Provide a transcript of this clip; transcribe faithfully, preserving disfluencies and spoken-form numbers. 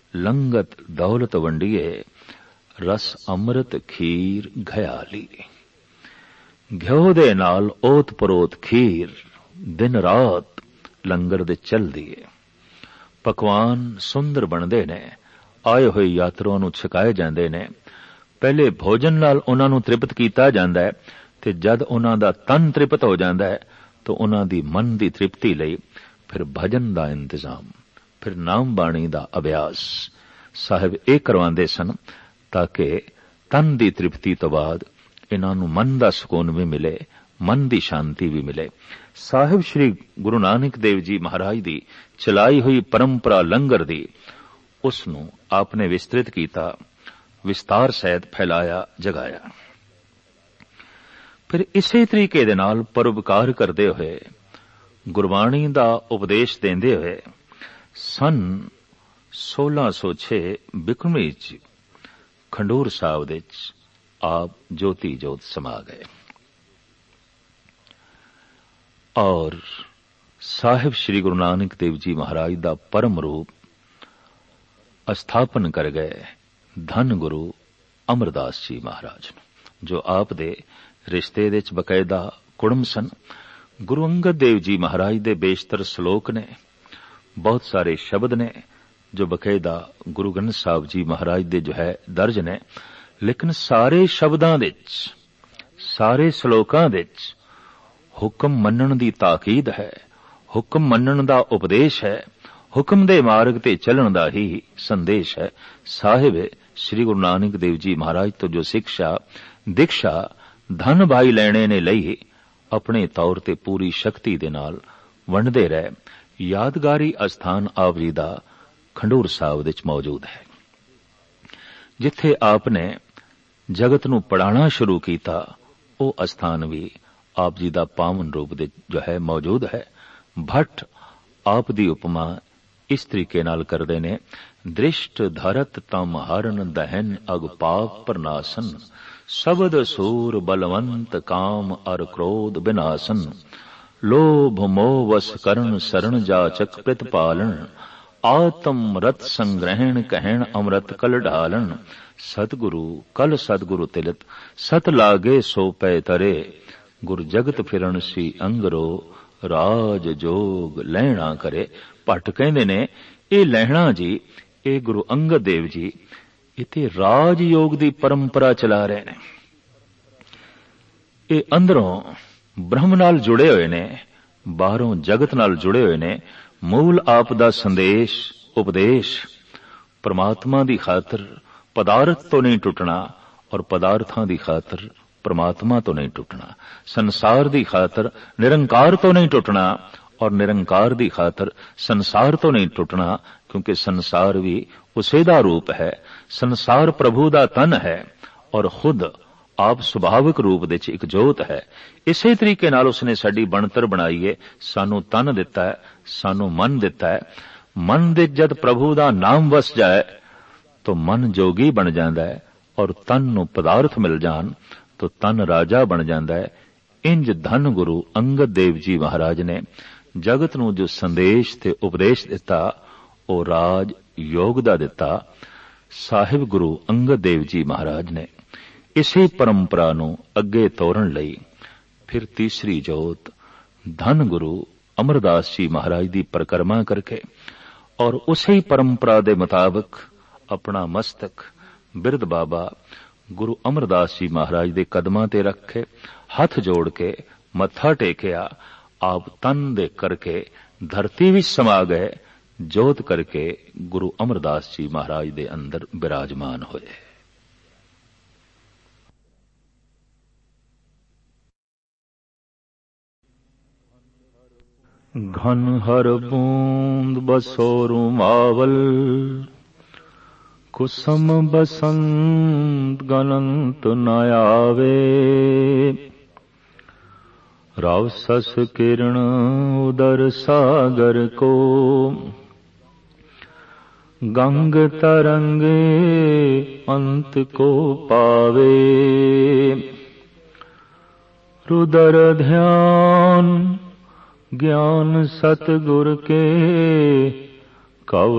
लंगत दौलत वंडिए रस अमृत खीर घयाली। घ्यो दे नाल ओत परोत खीर दिन रात लंगर दे चलदी है। पकवान सुंदर बनदे ने, आए होए यात्रुओं नूं छकाए जांदे ने। पहले भोजन नाल उन्हां नूं तृप्त कीता जांदा है ते जद उन्हां दा तन तृप्त हो जांदा है तो उन्हां दी मन दी तृप्ति लई फिर भजन दा इंतजाम, फिर नाम बाणी दा अभ्यास साहिब ये करवांदे सन ताकि तन दी तृप्ति तो बाद इन्हां नूं मन दा सुकून भी मिले, मन दी शांति भी मिले। साहिब श्री गुरु नानक देव जी महाराज दी चलाई हुई परंपरा लंगर दी उस नूं आपने विस्तृत कीता, विस्तार सहित फैलाया, जगाया। फिर इसे तरीके दे नाल परोपकार करदे होए, गुरबाणी दा उपदेश देंदे होए सन सोलह सौ छे बिक्रमी च खंडूर साहिब दे आप ज्योति जोत समा गए और साहिब श्री गुरु नानक देव जी महाराज दा परम रूप स्थापन कर गए धन गुरु अमरदास जी महाराज, जो आप दे रिश्ते दे च बकायदा कुड़म सन। गुरु अंगद देव जी महाराज दे बेशतर श्लोक ने, बहुत सारे शब्द ने जो बकायदा गुरु ग्रंथ साहिब जी महाराज दे जो है दर्ज ने, लेकिन सारे शब्दां दे च, सारे श्लोकां दे च हुक्म मनण दी ताकीद है, हुक्म मनण दा उपदेश है, हुक्म दे मार्ग ते चलण दा ही संदेश है। साहिब श्री गुरु नानक देव जी महाराज तो जो शिक्षा दीक्षा धन भाई लेने ने लई अपने तौर ते पूरी शक्ति दे नाल वंडदे रहे। यादगारी अस्थान आप जी दा खंडूर साहिब विच मौजूद है, जिथे आपने जगत नूं पढ़ाना शुरू कीता। वो अस्थान भी आप जी दा पावन रूप दे जो है मौजूद है। भट्ट आप दी उपमा इस तरीके नाल करदे ने, दृष्ट धरत तम हरन दहन अग पाप प्रनासन, शब्द सूर बलवंत काम अर क्रोध विनाशन, लोभ मोह वश करण शरण जाचक प्रतिपालन, आत्म रत संग्रहण कहण अमृत कल ढालन, सतगुरु कल सतगुरु तिलत सत लागे सो पै तरे, गुर जगत फिरण सी अंगरो राज जोग लहणा करे। भट्ट कहंदे ने ये लहणा जी, ये गुरु अंगद देव जी इते राज योग दी परंपरा चला रहे ने। ये अंदरों ब्रह्म नाल जुड़े हुए ने, बाहरों जगत नाल जुड़े हुए ने। मूल आप दा संदेश उपदेश परमात्मा दी खातर पदार्थ तो नहीं टुटना और पदार्थां दी खातर परमात्मा तो नहीं टुटना, संसार दी खातर निरंकार तो नहीं टुटना और निरंकार दी खातर संसार तो नहीं टुटना, क्योंकि संसार भी उसे दा रूप है। संसार प्रभु दा तन है और खुद आप सुभाविक रूप दे एक जोत है। इसे तरीके नाल उसने साडी बनतर बनाई है, सानू तन दिता है, सानू मन दिता है। मन दे जद प्रभु दा नाम वस जाए तो मन जोगी बन जाता है और तन नू पदार्थ मिल जान तो तन राजा बन जाता है। इंज धन गुरु अंगद देव जी महाराज ने जगत नू जो संदेश ते उपदेश दिता वो राज योग दा दिता। साहिब गुरु अंगद देव जी महाराज ने इसी परंपरा नू अगे तोरण लई फिर तीसरी जोत धन गुरु अमरदास जी महाराज दी परिक्रमा करके और उसी परंपरा दे मुताबिक अपना मस्तक बिरद बाबा गुरु अमरदास जी महाराज दे कदमां ते रखे, हथ जोड़ के मत्था टेकिया। आप तन दे करके धरती विच समा गए, जोत करके गुरु अमरदास जी महाराज दे अंदर विराजमान होए। घन हर बूंद बसोरु मावल, कुसम बसंत गनंत न आवे, राव सस किरण उदर सागर को, गंग तरंगे अंत को पावे, रुदर ध्यान ज्ञान सतगुर के कव